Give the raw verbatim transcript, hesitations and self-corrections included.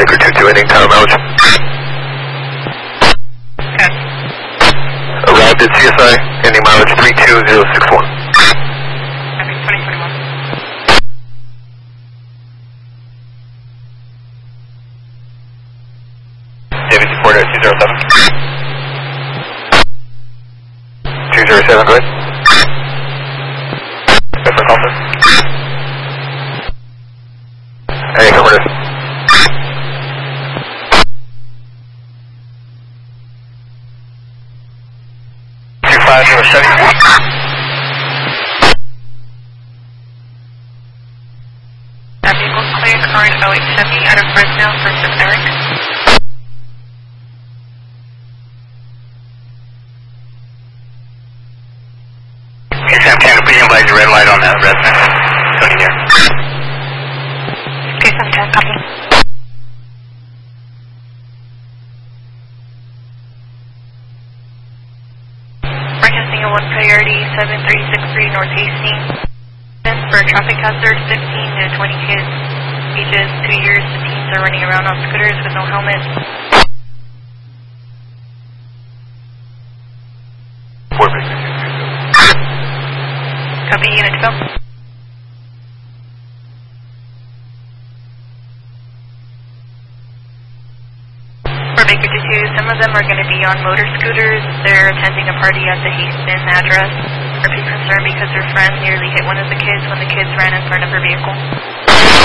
Baker two two ending tower mileage. Okay. Arrived at C S I, ending mileage three two zero six one. Copy, twenty twenty-one. David two four two zero seven. two zero seven, go ahead. Different conference. Hey, come on. two five zero seven. That vehicle's clear, current oh eight Chevy out of Fresno for six Eric. Okay, Sam ten, please invite the red light on that resident. Tony here. Okay, Sam ten, copy. Emergency one priority seven three six three North Hastings. For traffic hazard, fifteen to twenty kids, ages two years. The teens are running around on scooters with no helmets. Four Baker two two. Copy, unit to go. For Baker two two, some of them are going to be on motor scooters. They're attending a party at the Houston address. Are concerned because their friend nearly hit one of the kids when the kids ran in front of her vehicle.